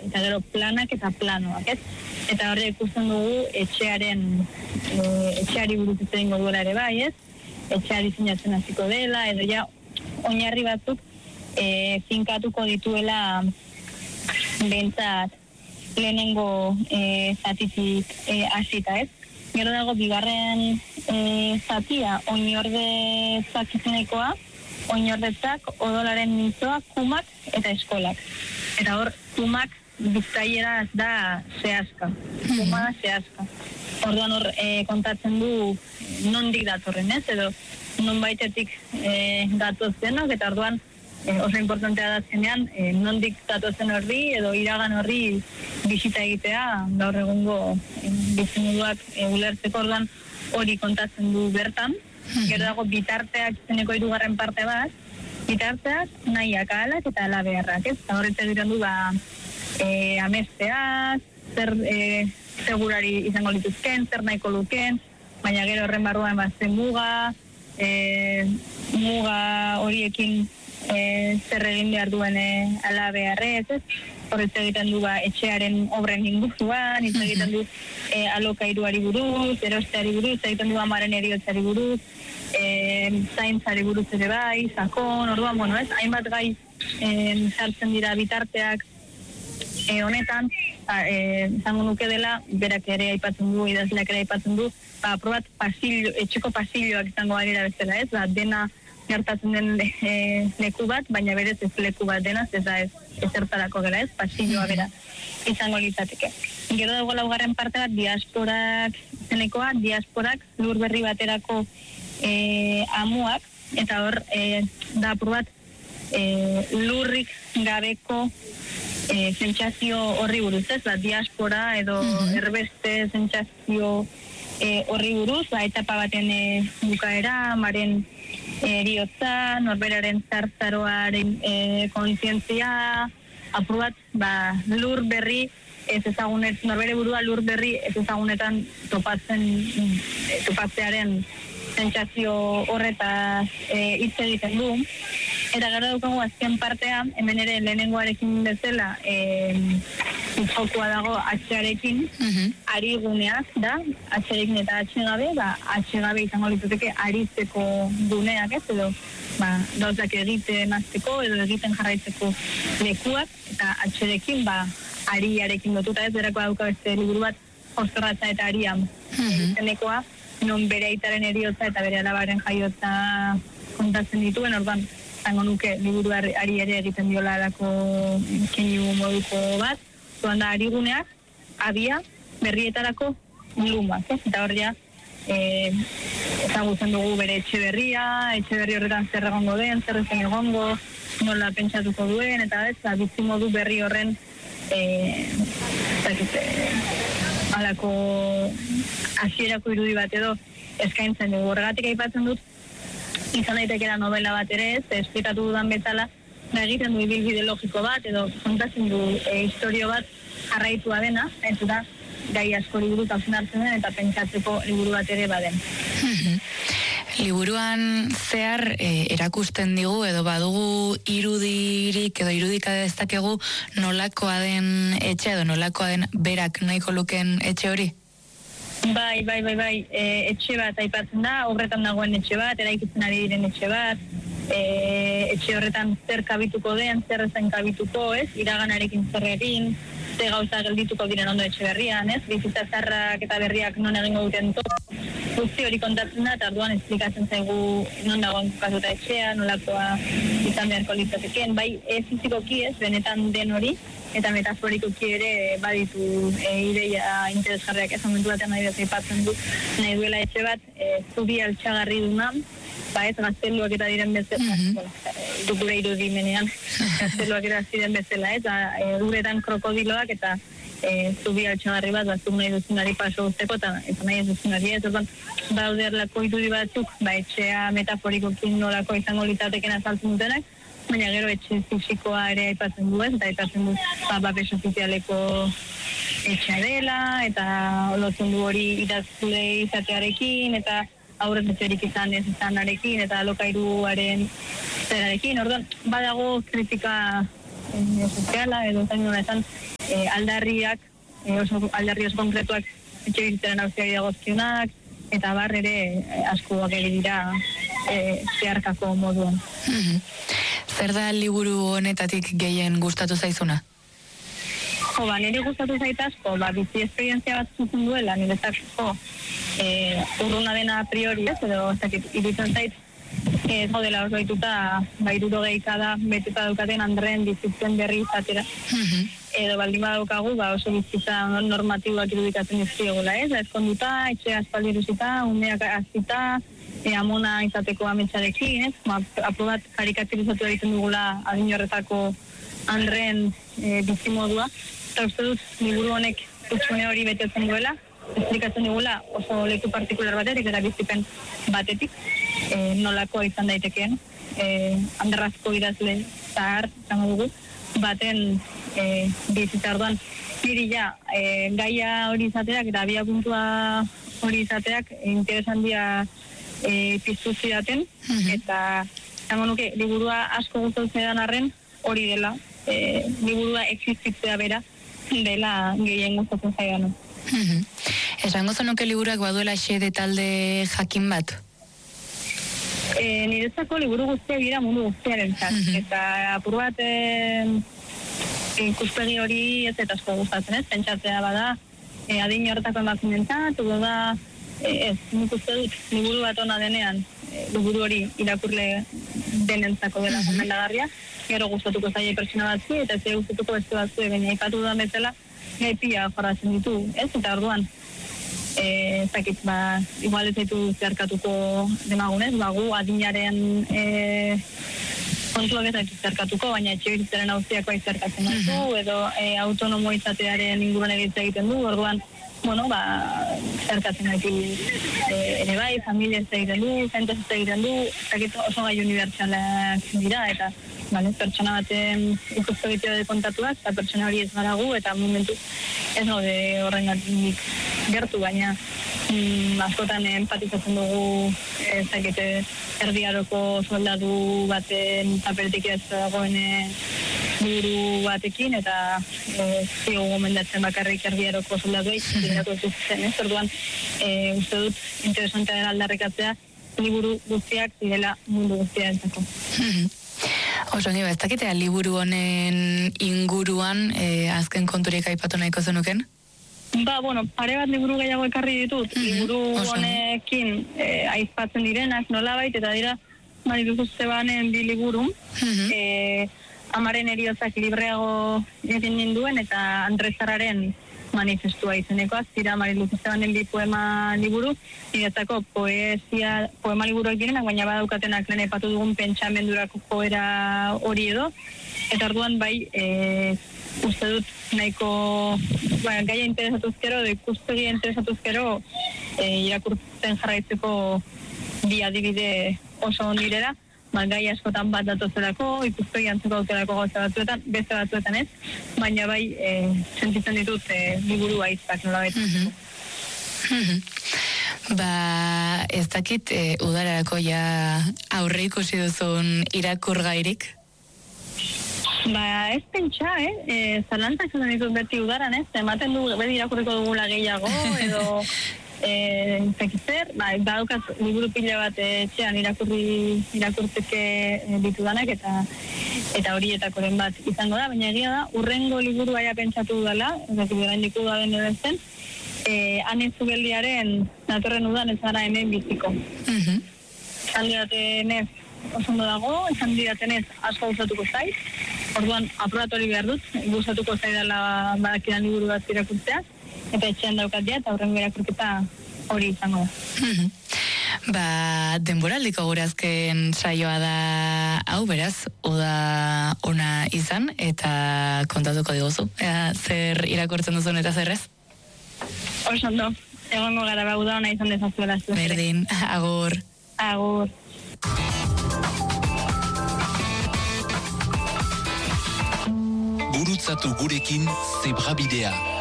eta gero planak eta planoak, ez? Eta horre ikusten dugu etxeari buruz hitz egingo duela ere bai, ez? Etxeari diseinatzen hasiko dela, edo ja oinarri batzuk finkatuko dituela behintzat lehenengo zatitik hasita, ez? Gero dago bigarren zatia, oinordetzak izenekoa, oinordetzak, odolaren mintzoa, kumak eta eskolak. Eta hor, kumak bizkaieraz da zehazka. Kuma zehazka. Orduan hor kontatzen du nondik datorren, ez? Edo non baitetik datozenok, eta orduan oso importantea da zenean nondik datozen horri edo iragan horri bisita egitea gaur egungo bizimoduak ulertzeko. Orduan hori kontatzen du bertan. Gero dago bitarteak izeneko hirugarren parte bat, bitarteak nahiak ahalak eta alabeharrak, ez? Eta horretz egiten du amesteak, zer segurari izango lituzken, zer nahiko luken, baina gero horren barruan zen muga horiekin zer egin behar duen alabeharrez, ez? Horretz egiten du etxearen obren inguruan, hitz egiten du alokairuari buruz, erosteari buruz, egiten du amaren eriotzari buruz, zaintzari buruz ere bai, sakon, orduan, ez? Hainbat gai sartzen dira bitarteak honetan, izango nuke dela, berak ere aipatzen du, idazleak ere aipatzen du, probat etxeko pasilloak izango ari bezala, ez? Dena gertatzen den leku bat, baina berez ez leku bat denaz, ez da ezertarako gela, ez? Pasilloa bera izango litzateke. Gero dago laugarren parte bat, diasporak zenekoa, diasporak lur berri baterako amuak, eta hor da probat lurrik gabeko sentsazio horri buruz, ez? Diaspora edo erbeste sentsazio horri buruz, etapa baten bukaera, amaren eriotza, norberaren zartzaroaren kontzientzia, apurat, lur berri ez ezagunet, norbere burua lur berri ez ezagunetan topatzearen sentsazio horretaz hitz egiten du. Eta gero dukagu azken partea, hemen ere lehenengoarekin bezala jokua dago atxearekin, ari guneak da, atxearekin eta atxegabe, atxegabe izango litzateke aritzeko guneak, ez, edo gauzak egiten azteko edo egiten jarraitzeko lekuak, eta atxerekin ariarekin lotuta, ez, berako dauka beste liburu bat, Ostorratza eta aria izenekoa, non bere aitaren eriotza eta bere alabaren jaiotza kontatzen dituen, orduan zango nuke liburu ari ere egiten diola alako keinu moduko bat, zuan da ariguneak, abia, berrietarako lumak, ez? Eta hor ja, ezagutzen dugu bere etxe berri horretan zer egongo den, zer ezen egongo, nola pentsatuko duen, eta ez, bizimodu berri horren alako hasierako irudi bat edo eskaintzen dugu. Horregatik aipatzen dut, izan daitekera novela bat ere ez, esplikatu dudan bezala, egiten du ibilbide logiko bat, edo kontatzen du historio bat jarraitua dena, ez da, gai asko liburu hartzen den, eta pentsatzeko liburu bat ere baden. Liburuan zehar erakusten digu, edo badugu irudirik, edo irudika dezakegu nolakoa den etxe, edo nolakoa den berak nahiko luken etxe hori? Bai, etxe bat aipatzen da, obretan dagoen etxe bat, eraikitzen ari diren etxe bat, etxe horretan zer kabituko den, zer ezen kabituko, ez, iraganarekin zer egin, ze gauza geldituko diren ondo etxe berrian, ez, bizitza zarrak eta berriak non egingo duten guzti hori kontatzen da, eta orduan esplikatzen zaigu non dagoen kokatuta etxea, nolakoa izan beharko litzateken, bai fizikoki ez, benetan den hori, eta metaforikoki ere baditu ideia interesgarriak ez momentu batean nahi aipatzen du, nahi duela etxe bat, zubi altxagarri duna, ez gazteluak eta diren bezala, dukure irudimenean, gazteluak eta ziren bezala, ez, uretan krokodiloak eta zubi altxagarri bat, zuk nahi duzunari paso usteko, eta nahi ez duzunari ez, daude erlako irudi batzuk, etxea metaforikokin nolako izango litzateken azaltzen dutenak, baina gero etxe fisikoa ere aipatzen du ez, eta aipatzen du babes ofizialeko etxea dela, eta lotzen du hori idazle izatearekin, eta aurrez etxerik izan ez izanarekin, eta alokairuaren zerarekin, orduan, badago kritika soziala, edo zain honetan, aldarriak, aldarri oso konkretuak etxe bizitzaren auziari dagozkionak, eta bar ere asko ageri dira zeharkako moduan. Zer da liburu honetatik gehien gustatu zaizuna? Nire gustatu zait asko, bizi esperientzia bat zuzen duela, niretzako urruna dena a priori, edo iruditzen zait, ez gaudela oso dituta, 60 beteta daukaten Andreen bizitzen berri izatera. Edo baldin badaukagu, oso bizitza normatiboak irudikatzen izkiegula, ez? Ezkonduta, etxe aspaldi erosita, umeak azita, amona izateko ametsarekin, ez? Aprobat karikaturizatu egiten dugula adin horretako Andreen bizimodua. Eta uste dut, liburu honek utxune hori betetzen duela, esplikatzen dugula oso leku partikular batetik eta bizipen batetik, nolakoa izan daitekeen, Anderrazko idazle zahar, zango dugu, baten bizitza orduan. Niri gaia hori izateak eta abia puntua hori izateak interesan dia piztu zidaten, eta zango nuke, liburua asko gustatu zaidan arren hori dela, liburua existitzea bera, dela gehien gustatzen zaidan. Esango zenuke liburuak baduela xede talde jakin bat? Niretzako liburu guztiak dira mundu guztiaren zat. Eta apur bat ikuspegi hori ez eta asko gustatzen, ez? Pentsatzea bada, adin horretako emakumentzat, edo da, nik uste dut liburu bat ona denean, liburu hori irakurle denentzako dela gomendagarria, gero gustatuko zaie pertsona batzu, eta ez gustatuko beste batzu, baina ipatu dudan bezala, gai pila jorratzen ditu, ez? Eta orduan, zakit, igual ez zaitu zeharkatuko demagunez, gu adinaren kontuak ez zaitu zeharkatuko, baina etxe bizitzaren auziako zeharkatzen ditu, edo autonomo izatearen inguruan egiten du, orduan, zeharkatzen ditu ere bai, familia ez egiten du, zentez ez egiten du, zakit oso gai unibertsalak dira, eta pertsona baten ikuspegi kontatuak, eta pertsona hori ez gara gu, eta momentu ez gaude horrengatik gertu, baina askotan empatizatzen dugu erdiaroko soldadu baten papeletik ez dagoen buru batekin, eta zigo gomendatzen bakarrik erdiaroko soldaduei, zirako ez duzen, ez? Orduan, uste dut, interesantea dela aldarrikatzea, liburu guztiak zirela mundu guztia entzako. Oso, ez dakitea liburu honen inguruan azken konturik aipatu nahiko zenuken? Pare bat liburu gehiago ekarri ditut, liburu honekin aizpatzen direnak nolabait, eta dira Marilu Zebanen bi liburu, Amaren heriotzak libreago egin ninduen, eta Andrezarraren manifestua izenekoak, dira Marilu Zebanen bi poema liburu, niretzako poema liburuak direnak, baina badaukatenak lehen epatu dugun pentsamendurako joera hori edo, eta orduan uste dut nahiko gaia interesatuzkero, ikustegia interesatuzkero irakurtzen jarraitzeko bi adibide oso ondirera, gai askotan bat datozelako, ikuspegi antzeko aukerako gauza batzuetan, beste batzuetan ez, baina sentitzen ditut liburu aizpak nola betu. Ez dakit udararako aurre ikusi duzun irakurgairik? Ez pentsa, zalantzak zaten ditut beti udaran, ematen du, beti irakurriko dugula gehiago, edo zekitzer, badaukat liburu pila bat etxean irakurtzeke ditudanak, eta horietakoren bat izango da, baina egia da, urrengo liburu aia pentsatu dudala, ez dakit bera indiku da den edo zen, Ane Zubeldiaren natorren udan ez gara hemen biziko. Esan didatenez oso ondo dago, esan didatenez asko gustatuko zaiz, orduan aprobatori behar dut, gustatuko zaidala badakidan liburu bat irakurtzea, eta etxean daukat ja, eta horrengo irakurketa hori izango da. Denboraldiko gure azken saioa da hau, beraz, uda ona izan, eta kontatuko diguzu. Zer irakurtzen duzun eta zer ez? Oso ondo, egongo gara uda ona izan dezazuela. Berdin, agur. Agur. Gurutzatu gurekin Zebrabidea.